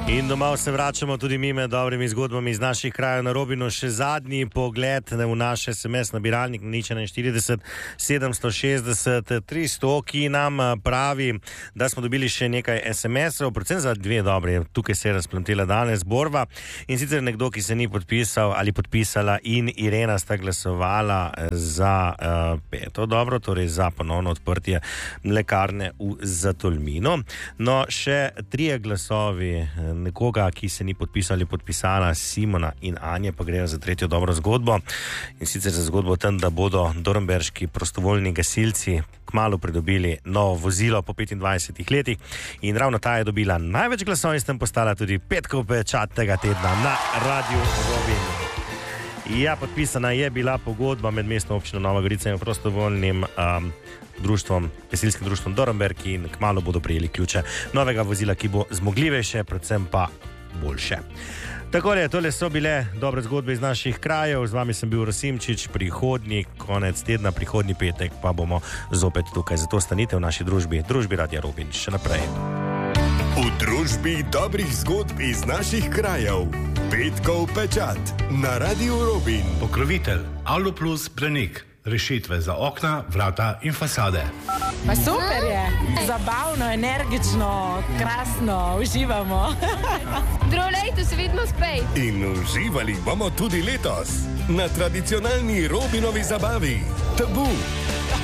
In domov se vračamo tudi mi med dobrimi zgodbami iz naših krajev na Robinu. Še zadnji pogled v naš SMS nabiralnik nič 41 760 300, ki nam pravi, da smo dobili še nekaj SMS-ov, predvsem za dve dobri. Tukaj se je razplantila danes borba in sicer nekdo, ki se ni podpisal ali podpisala, in Irena sta glasovala za peto dobro, torej za ponovno odprtje mlekarne v Zatolminu. No, še trije glasovi nekoga, ki se ni podpisal ali podpisala, Simona in Anje, pa grejo za tretjo dobro zgodbo. In sicer za zgodbo o tem, da bodo dornberški prostovoljni gasilci kmalu pridobili novo vozilo po 25 letih. In ravno ta je dobila največ glasov in s tem postala tudi petkov pečat tega tedna na Radiu Robin. Ja, podpisana je bila pogodba med mestno občino Nova Gorica in prostovoljnim gasilskim društvom Dornberg in kmalu bodo prejeli ključe novega vozila, ki bo zmogljivejše, predvsem pa boljše. Takole, tole so bile dobre zgodbe iz naših krajev. Z vami sem bil Rosimčič, prihodnji konec tedna, prihodnji petek pa bomo zopet tukaj. Zato stanite v naši družbi Radia Robin še naprej. V družbi dobrih zgodb iz naših krajev. Petkov pečat na Radiu Robin. Pokrovitelj Aluplus Branik. Rešitve za okna, vrata in fasade. Pa super je, zabavno, energično, krasno, uživamo. Drugo leto se vidimo spet. In uživali bomo tudi letos na tradicionalni Robinovi zabavi. Tabu.